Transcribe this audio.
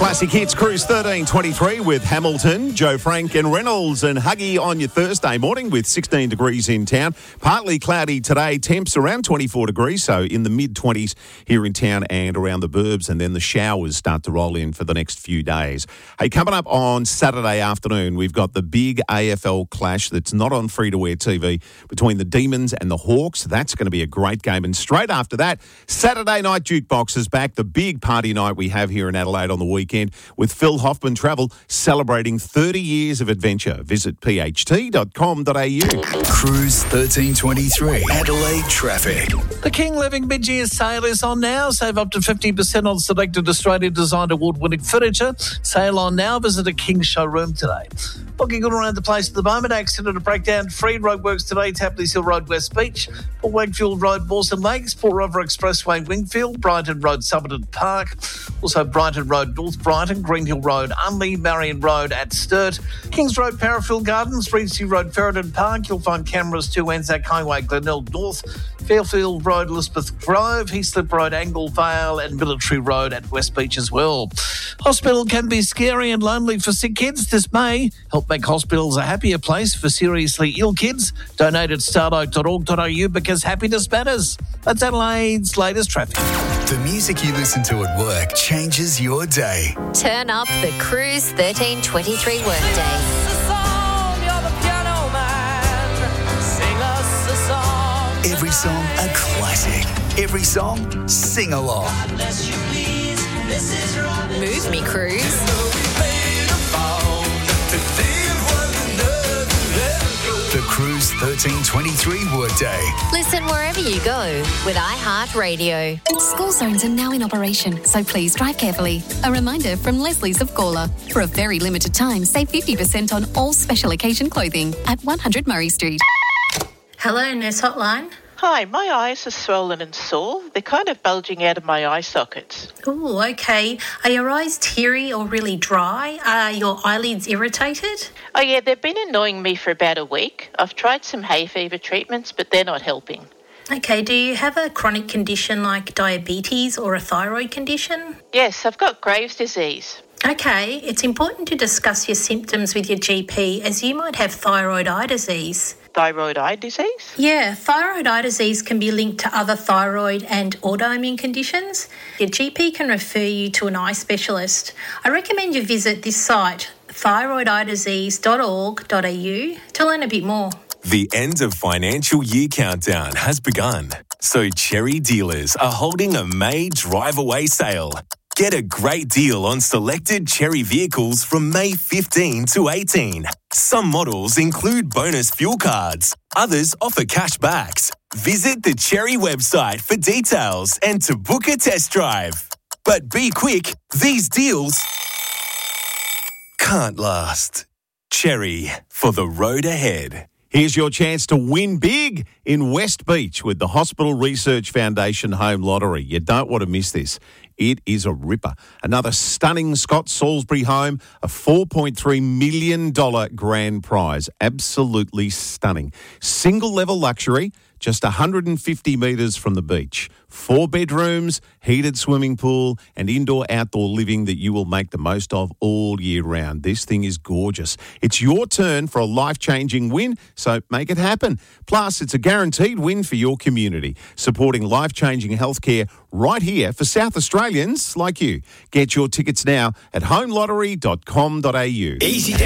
Classic Hits Cruise 1323 with Hamilton, Joe Frank and Reynolds and Huggy on your Thursday morning with 16 degrees in town. Partly cloudy today, temps around 24 degrees, so in the mid-20s here in town and around the burbs, and then the showers start to roll in for the next few days. Hey, coming up on Saturday afternoon, we've got the big AFL clash that's not on free-to-air TV between the Demons and the Hawks. That's going to be a great game. And straight after that, Saturday Night Jukebox is back, the big party night we have here in Adelaide on the weekend with Phil Hoffman Travel celebrating 30 years of adventure. Visit pht.com.au. Cruise 1323 Adelaide traffic. The King Living mid-year sale is on now. Save up to 50% on selected Australian designed award-winning furniture. Sale on now. Visit a King showroom today. Looking good around the place at the moment. Accident and breakdown. Free roadworks today. Tapley's Hill Road, West Beach. Port Wakefield Road, Mawson Lakes. Port Rover Expressway, Wingfield. Brighton Road, Somerton Park. Also Brighton Road, North Brighton. Green Hill Road, Unley. Marion Road at Sturt. Kings Road, Parafield Gardens. Regency Road, Ferryden Park. You'll find cameras to Anzac Highway, Glenelg North. Fairfield Road, Elizabeth Grove. Heaslip Road, Angle Vale. And Military Road at West Beach as well. Hospital can be scary and lonely for sick kids. This May, help make hospitals a happier place for seriously ill kids. Donate at starlight.org.au because happiness matters. That's Adelaide's latest traffic. The music you listen to at work changes your day. Turn up the Cruise 1323 workday. Every song a classic. Every song sing along. Move me, Cruise. The Cruise 1323 workday. Listen wherever you go with iHeartRadio. School zones are now in operation, so please drive carefully. A reminder from Leslie's of Gawler. For a very limited time, save 50% on all special occasion clothing at 100 Murray Street. Hello, Nurse Hotline. Hi, my eyes are swollen and sore. They're kind of bulging out of my eye sockets. Oh, okay. Are your eyes teary or really dry? Are your eyelids irritated? Oh yeah, they've been annoying me for about a week. I've tried some hay fever treatments, but they're not helping. Okay, do you have a chronic condition like diabetes or a thyroid condition? Yes, I've got Graves' disease. Okay, it's important to discuss your symptoms with your GP as you might have thyroid eye disease. Thyroid eye disease? Yeah, thyroid eye disease can be linked to other thyroid and autoimmune conditions. Your GP can refer you to an eye specialist. I recommend you visit this site, thyroideyedisease.org.au, to learn a bit more. The end of financial year countdown has begun, so Cherry dealers are holding a May drive-away sale. Get a great deal on selected Cherry vehicles from May 15 to 18. Some models include bonus fuel cards. Others offer cash backs. Visit the Cherry website for details and to book a test drive. But be quick, these deals can't last. Cherry, for the road ahead. Here's your chance to win big in West Beach with the Hospital Research Foundation Home Lottery. You don't want to miss this. It is a ripper. Another stunning Scott Salisbury home, a $4.3 million grand prize. Absolutely stunning. Single level luxury, just 150 metres from the beach. 4 bedrooms, heated swimming pool and indoor-outdoor living that you will make the most of all year round. This thing is gorgeous. It's your turn for a life-changing win, so make it happen. Plus, it's a guaranteed win for your community, supporting life-changing healthcare right here for South Australians like you. Get your tickets now at homelottery.com.au. Easy